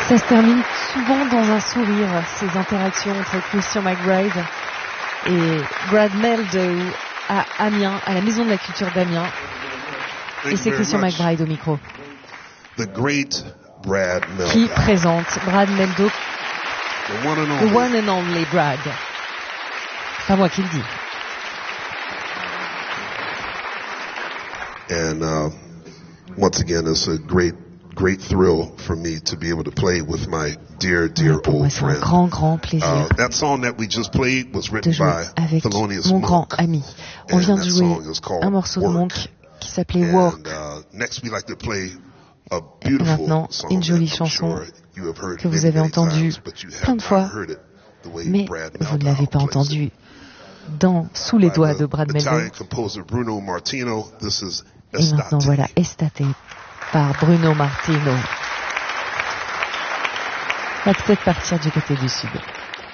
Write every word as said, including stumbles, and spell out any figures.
Ça se termine souvent dans un sourire, ces interactions entre Christian McBride et Brad Mehldau à Amiens, à la Maison de la Culture d'Amiens. Et c'est Christian McBride au micro The great Brad Mehldau. Qui présente Brad Mehldau, The one and only. the one and only Brad. Pas moi qui le dis. And uh, once again, it's a great, great thrill for me to be able to play with my dear, dear Pour moi, old c'est un friend. grand, grand plaisir Uh, that song that we just played was de written jouer by avec Thelonious mon grand Monk. ami. On And vient de that jouer song is called un morceau de Work. Monk qui s'appelait And Work. uh, next, we like to play a Et beautiful maintenant, song une jolie that I'm chanson sure you have heard que vous many, avez many entendue times, but you have plein de not fois, heard it the way mais Brad vous ne Mehldau l'avez pas plays it. entendu dans Sous les By doigts the de Brad Mehldau. Italian composer Bruno Martino. This is Et maintenant, Estate. voilà, Estate par Bruno Martino. On va peut-être partir du côté du sud.